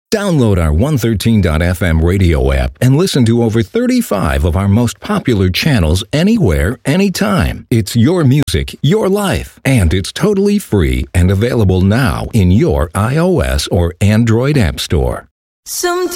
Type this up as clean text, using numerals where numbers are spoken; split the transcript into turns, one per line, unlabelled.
Download our 113.fm radio app and listen to over 35 of our most popular channels anywhere, anytime. It's your music, your life, and it's totally free and available now in your iOS or Android app store.
Sometimes